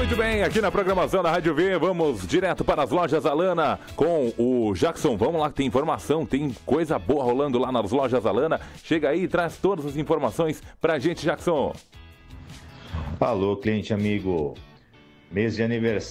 Muito bem, aqui na programação da Rádio V, vamos direto para as lojas Alana com o Jackson. Vamos lá, tem informação, tem coisa boa rolando lá nas lojas Alana. Chega aí e traz todas as informações pra gente, Jackson. Alô, cliente amigo. Mês de aniversário.